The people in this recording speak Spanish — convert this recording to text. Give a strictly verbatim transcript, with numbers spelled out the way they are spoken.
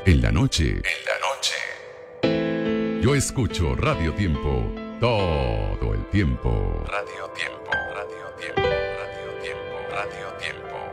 En la noche. En la noche. Yo escucho Radio Tiempo todo el tiempo. Radio Tiempo, Radio Tiempo, Radio Tiempo, Radio Tiempo.